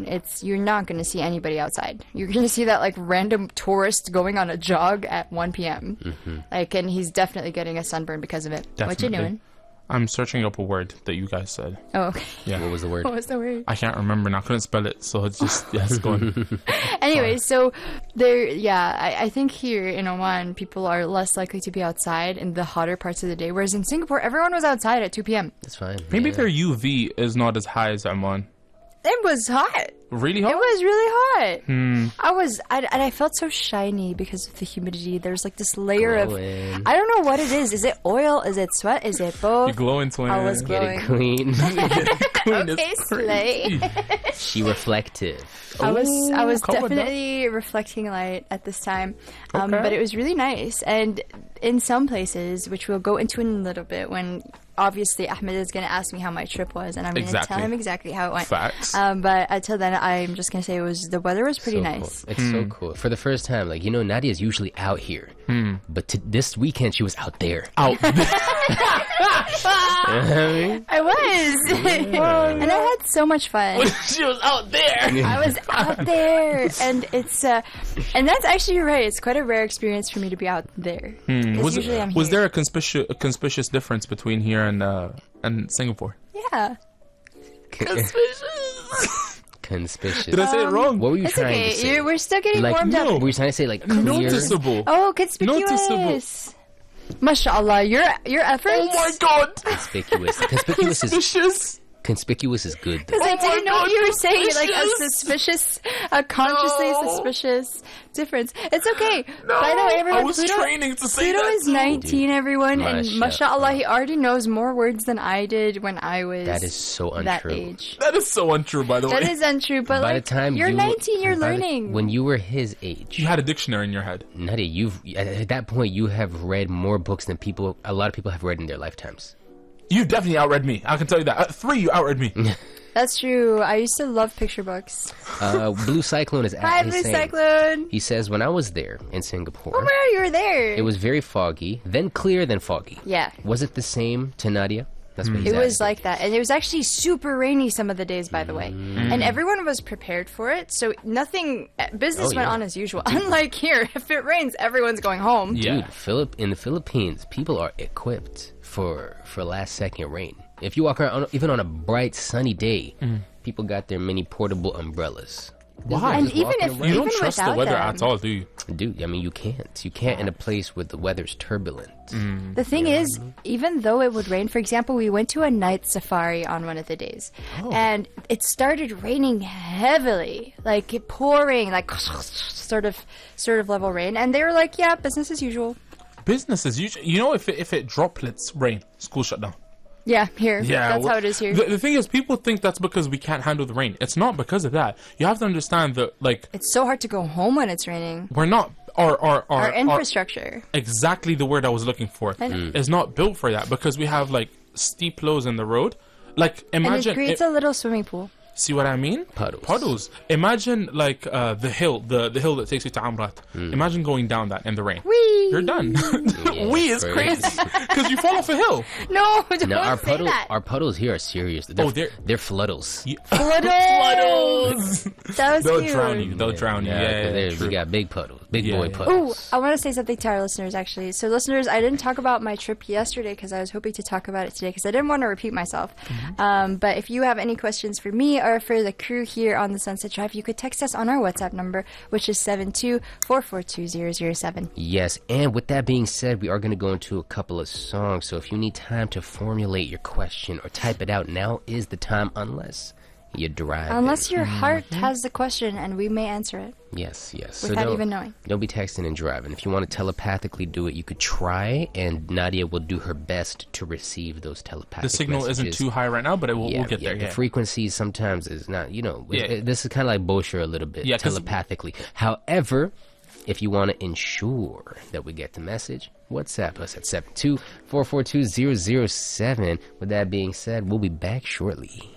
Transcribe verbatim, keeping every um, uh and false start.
it's you're not going to see anybody outside. You're going to see that like random tourist going on a jog at one p.m. Mm-hmm. Like, and he's definitely getting a sunburn because of it. Definitely. What you doing? I'm searching up a word that you guys said. Oh, okay. Yeah. What was the word? What was the word? I can't remember and I couldn't spell it, so it's just yes, go on. Anyway, so there, yeah, I, I think here in Oman, people are less likely to be outside in the hotter parts of the day, whereas in Singapore, everyone was outside at two p.m. That's fine. Maybe yeah. their U V is not as high as Oman. It was hot. Really hot? It was really hot. Hmm. I was, I, and I felt so shiny because of the humidity. There's like this layer Glowing. of, I don't know what it is. Is it oil? Is it sweat? Is it both? You glowing twin. I was Get glowing. it clean. Queen Okay, is slay. crazy. She reflective. I was I was Ooh, covered definitely reflecting light at this time, um, Okay. but it was really nice. And in some places, which we'll go into in a little bit, when obviously Ahmed is going to ask me how my trip was, and I'm going to Exactly. tell him exactly how it went. Facts. Um, but until then, I'm just going to say it was the weather was pretty So nice. Cool. It's so cool. For the first time, like, you know, Nadia's usually out here. But to this weekend, she was out there. Out. You know what I mean? I was, and I had so much fun. She was out there. I was out there, and it's uh, and that's actually right. It's quite a rare experience for me to be out there. 'Cause Was, usually it, I'm was here. there a conspicuous, a conspicuous difference between here and uh, and Singapore? Yeah. Conspicuous. Did I say it wrong? What were you It's trying okay. to say? You're, we're still getting like, warmed no. up. were you trying to say, like, clear? Noticeable. Oh, conspicuous. MashaAllah, your your efforts. Oh my god. Conspicuous. Conspicuous is Suspicious. conspicuous is good. Though. Because I Oh my didn't know what God, you were saying, like a suspicious. suspicious, a consciously No. suspicious difference. It's okay. No, By the way, everyone, I was Pluto, training to say Pluto that is too. nineteen, everyone, and Mashallah. MashaAllah, he already knows more words than I did when I was That is so that untrue. age. That is so untrue, by the way. That is untrue, but By like, the time you're you, nineteen, you're by the- learning. when you were his age, You had a dictionary in your head. Nadia, you've at at that point you have read more books than people. A lot of people have read in their lifetimes. You definitely outread me. I can tell you that. At three, you outread me. That's true. I used to love picture books. Uh, Blue Cyclone is Hi, at Blue saying, Cyclone. He says, when I was there in Singapore, Oh my, you were there. it was very foggy, then clear, then foggy. Yeah. Was it the same to Nadia? That's what he's It was asking. like that. And it was actually super rainy some of the days, by the way. Mm. And everyone was prepared for it. So nothing, business Oh, went yeah. on as usual. Unlike here, if it rains, everyone's going home. Yeah. Dude, Philip, in the Philippines, people are equipped for for last second rain. If you walk around, on, even on a bright sunny day, people got their mini portable umbrellas. Why? And Just even walking if around. You don't even trust the without weather them, at all, do you? Dude, I mean, you can't. You can't in a place where the weather's turbulent. The thing is, even though it would rain, for example, we went to a night safari on one of the days, Oh. and it started raining heavily, like pouring, like sort of, sort of level rain, and they were like, "Yeah, business as usual." Business as usual. You know, if it, if it droplets rain, school shut down. Yeah, here. Yeah, that's wh- how it is here. The, the thing is, people think that's because we can't handle the rain. It's not because of that. You have to understand that, like, It's so hard to go home when it's raining. we're not. Our our our, Our infrastructure. exactly the word I was looking for I know. is not built for that because we have like steep lows in the road. Like And imagine it creates it- a little swimming pool. see what I mean? Puddles. Puddles. Imagine like uh, the hill, the the hill that takes you to Amrat. Imagine going down that in the rain. Whee! You're done. Yeah, we is crazy. crazy because you fall off a hill. No, don't Now our say puddle, that. our puddles here are serious. They're, Oh, they're- they're floodles. You- Puddles! That was They'll cute. drown you. They'll drown you. Yeah, yeah, 'cause they're- true. we got big puddles, big Yeah, boy yeah. Ooh, puddles. I want to say something to our listeners, actually. So, listeners, I didn't talk about my trip yesterday because I was hoping to talk about it today because I didn't want to repeat myself. Mm-hmm. Um, but if you have any questions for me or for the crew here on the Sunset Drive, you could text us on our WhatsApp number, which is seven two four four two zero zero seven. Yes, and with that being said, we are going to go into a couple of songs. So if you need time to formulate your question or type it out, now is the time, unless you drive. Unless your heart Mm-hmm. has the question and we may answer it Yes, yes. without don't- even knowing. Don't be texting and driving. If you want to telepathically do it, you could try, and Nadia will do her best to receive those telepathic The signal isn't messages. too high right now, but it will, Yeah, we'll get yeah, there. the Yeah. frequency sometimes is not, you know, it- Yeah. it- this is kind of like Bosher a little bit, Yeah, 'cause- telepathically. However, if you want to ensure that we get the message, WhatsApp us at seven two four four two zero zero seven. With that being said, we'll be back shortly.